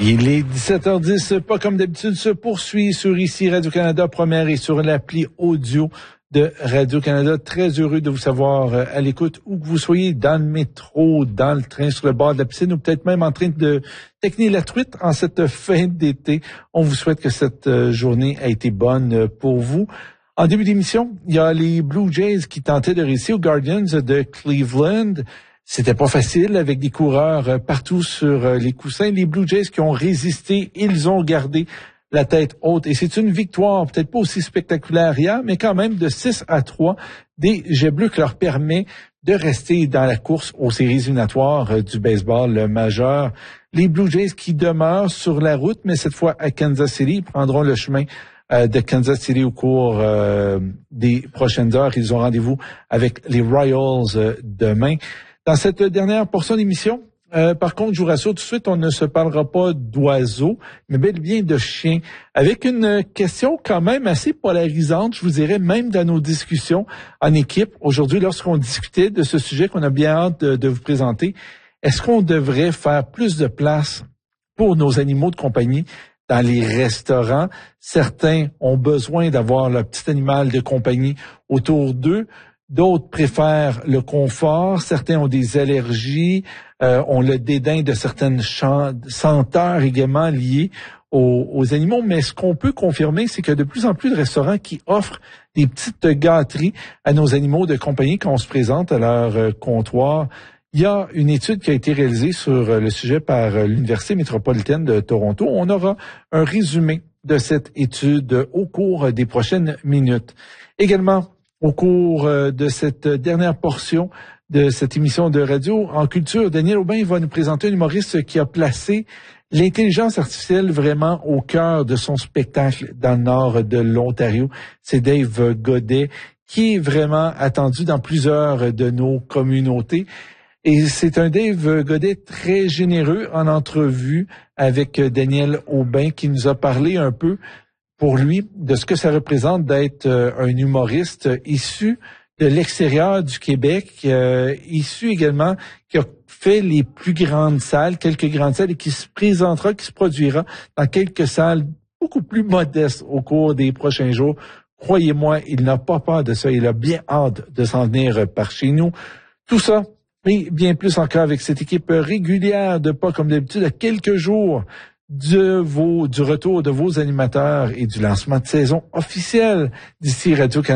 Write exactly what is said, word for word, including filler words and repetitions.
Il est dix-sept heures dix, pas comme d'habitude, se poursuit sur ici Radio-Canada Première et sur l'appli audio de Radio-Canada. Très heureux de vous savoir à l'écoute, où que vous soyez, dans le métro, dans le train, sur le bord de la piscine, ou peut-être même en train de techner la truite en cette fin d'été. On vous souhaite que cette journée a été bonne pour vous. En début d'émission, il y a les Blue Jays qui tentaient de réussir aux Guardians de Cleveland. C'était pas facile avec des coureurs partout sur les coussins. Les Blue Jays qui ont résisté, ils ont gardé la tête haute. Et c'est une victoire, peut-être pas aussi spectaculaire hier, mais quand même de six à trois des Jets bleus qui leur permet de rester dans la course aux séries éliminatoires du baseball majeur. Les Blue Jays qui demeurent sur la route, mais cette fois à Kansas City, prendront le chemin de Kansas City au cours euh, des prochaines heures. Ils ont rendez-vous avec les Royals euh, demain. Dans cette dernière portion d'émission, euh, par contre, je vous rassure tout de suite, on ne se parlera pas d'oiseaux, mais bel et bien de chiens, avec une question quand même assez polarisante, je vous dirais, même dans nos discussions en équipe. Aujourd'hui, lorsqu'on discutait de ce sujet qu'on a bien hâte de, de vous présenter, est-ce qu'on devrait faire plus de place pour nos animaux de compagnie dans les restaurants? Certains ont besoin d'avoir leur petit animal de compagnie autour d'eux. D'autres préfèrent le confort. Certains ont des allergies, euh, ont le dédain de certaines senteurs également liées aux, aux animaux. Mais ce qu'on peut confirmer, c'est qu'il y a de plus en plus de restaurants qui offrent des petites gâteries à nos animaux de compagnie quand on se présente à leur euh, comptoir. Il y a une étude qui a été réalisée sur le sujet par l'Université métropolitaine de Toronto. On aura un résumé de cette étude au cours des prochaines minutes. Également, au cours de cette dernière portion de cette émission de radio en culture, Daniel Aubin va nous présenter un humoriste qui a placé l'intelligence artificielle vraiment au cœur de son spectacle dans le nord de l'Ontario. C'est Dave Godet, qui est vraiment attendu dans plusieurs de nos communautés. Et c'est un Dave Godet très généreux en entrevue avec Daniel Aubin qui nous a parlé un peu pour lui de ce que ça représente d'être un humoriste issu de l'extérieur du Québec, euh, issu également, qui a fait les plus grandes salles, quelques grandes salles, et qui se présentera, qui se produira dans quelques salles beaucoup plus modestes au cours des prochains jours. Croyez-moi, il n'a pas peur de ça, il a bien hâte de s'en venir par chez nous. Tout ça, et bien plus encore avec cette équipe régulière de Pas comme d'habitude, à quelques jours de vos, du retour de vos animateurs et du lancement de saison officiel d'ici Radio-Canada.